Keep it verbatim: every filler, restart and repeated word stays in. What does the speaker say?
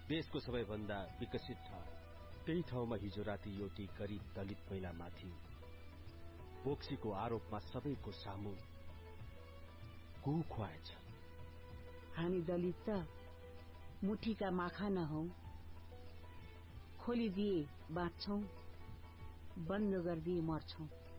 देशको सबैभन्दा विकसित ठाउँ, त्यही ठाउँमा हिजो राति एउटी गरिब दलित महिलामाथि बोक्सीको आरोपमा सबैको सामु गु खुवाएछ। हामी दलित त मुठीका माखा नहौ, खोलिदिए बाँच्छौं, बन्द गरिदिए मर्छौं।